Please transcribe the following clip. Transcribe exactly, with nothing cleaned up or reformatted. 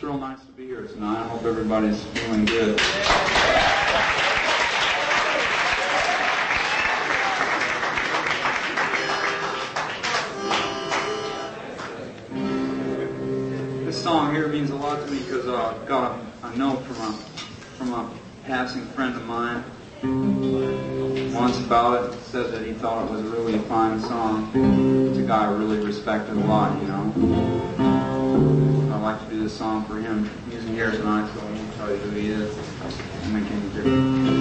It's real nice to be here tonight. I hope everybody's feeling good. This song here means a lot to me because uh, I got a, a note from a from a passing friend of mine once about it. It said that he thought it was really a fine song. It's a guy I really respected a lot, you know. I'd like to do this song for him. He's here tonight, so I won't tell you who he is. And we can do